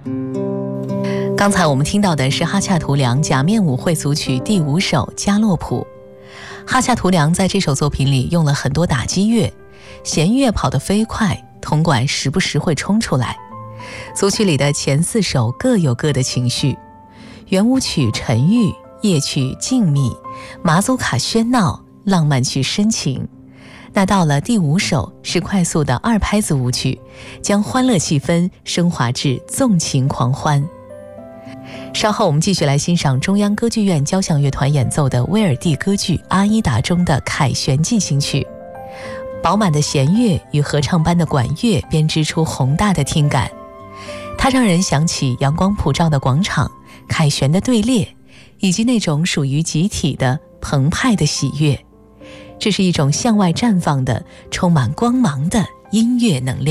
刚才我们听到的是哈恰图良假面舞会组曲第5首加洛普。哈恰图良在这首作品里用了很多打击乐，弦乐跑得飞快，铜管时不时会冲出来。组曲里的前4首各有各的情绪，圆舞曲沉郁，夜曲静谧，马祖卡喧闹，浪漫曲深情。那到了第5首是快速的2拍子舞曲，将欢乐气氛升华至纵情狂欢。稍后我们继续来欣赏中央歌剧院交响乐团演奏的威尔第歌剧《阿依达》中的凯旋进行曲。饱满的弦乐与合唱般的管乐编织出宏大的听感，它让人想起阳光普照的广场、凯旋的队列，以及那种属于集体的澎湃的喜悦。这是一种向外绽放的、充满光芒的音乐能量。